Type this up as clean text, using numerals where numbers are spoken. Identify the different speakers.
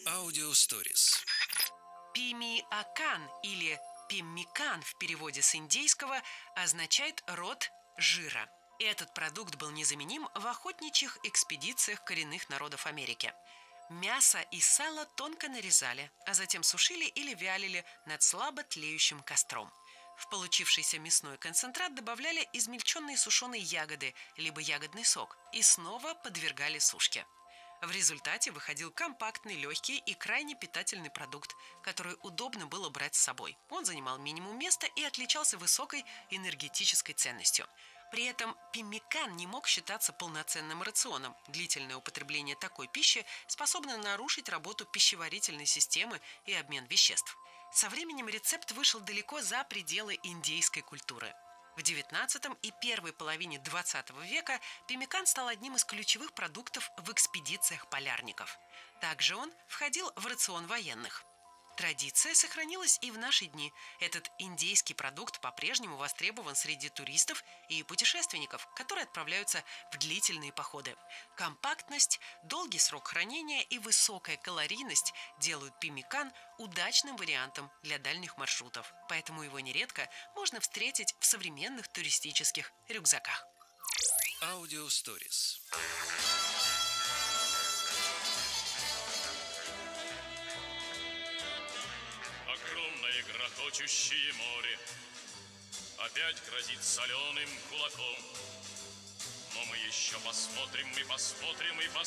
Speaker 1: Аудиосторис.
Speaker 2: Пимиакан или пиммикан в переводе с индейского означает «род жира». Этот продукт был незаменим в охотничьих экспедициях коренных народов Америки. Мясо и сало тонко нарезали, а затем сушили или вялили над слабо тлеющим костром. В получившийся мясной концентрат добавляли измельченные сушеные ягоды, либо ягодный сок, и снова подвергали сушке. В результате выходил компактный, легкий и крайне питательный продукт, который удобно было брать с собой. Он занимал минимум места и отличался высокой энергетической ценностью. При этом пиммикан не мог считаться полноценным рационом. Длительное употребление такой пищи способно нарушить работу пищеварительной системы и обмен веществ. Со временем рецепт вышел далеко за пределы индейской культуры. В XIX и первой половине XX века пиммикан стал одним из ключевых продуктов в экспедициях полярников. Также он входил в рацион военных. Традиция сохранилась и в наши дни. Этот индейский продукт по-прежнему востребован среди туристов и путешественников, которые отправляются в длительные походы. Компактность, долгий срок хранения и высокая калорийность делают пиммикан удачным вариантом для дальних маршрутов. Поэтому его нередко можно встретить в современных туристических рюкзаках.
Speaker 1: Аудиосторис.
Speaker 3: Огромное грохочущее море опять грозит соленым кулаком. Но мы еще посмотрим, мы посмотрим, мы посмотрим.